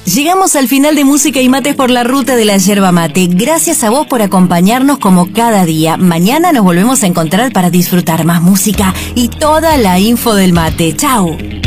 Llegamos al final de Música y Mates por la Ruta de la Yerba Mate. Gracias a vos por acompañarnos como cada día. Mañana nos volvemos a encontrar para disfrutar más música y toda la info del mate. ¡Chau!